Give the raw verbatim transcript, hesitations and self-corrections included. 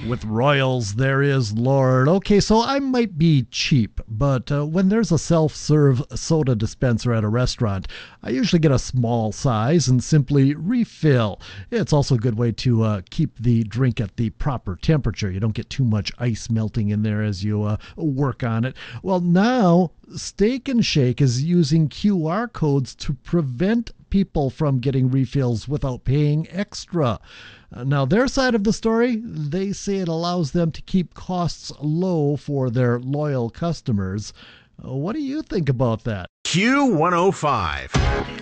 With Royals, there is Lord. Okay, so I might be cheap, but uh, when there's a self-serve soda dispenser at a restaurant, I usually get a small size and simply refill. It's also a good way to uh, keep the drink at the proper temperature. You don't get too much ice melting in there as you uh, work on it. Well, now Steak and Shake is using Q R codes to prevent people from getting refills without paying extra. Uh, Now, their side of the story, they say it allows them to keep costs low for their loyal customers. Uh, What do you think about that? Q one oh five.